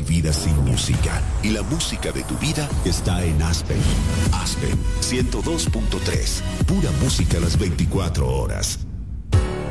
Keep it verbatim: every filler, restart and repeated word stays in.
vida sin música. Y la música de tu vida está en Aspen. Aspen ciento dos punto tres. Pura música las veinticuatro horas.